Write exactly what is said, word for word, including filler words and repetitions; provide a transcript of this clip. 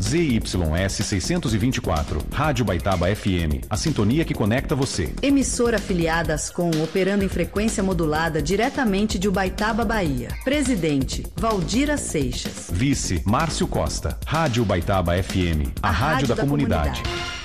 Z Y S seiscentos e vinte e quatro, Rádio Baitaba F M, a sintonia que conecta você. Emissora afiliada às Com, operando em frequência modulada diretamente de Ubaitaba, Bahia. Presidente, Valdira Seixas. Vice, Márcio Costa. Rádio Baitaba F M, a, a rádio, rádio da, da comunidade. comunidade.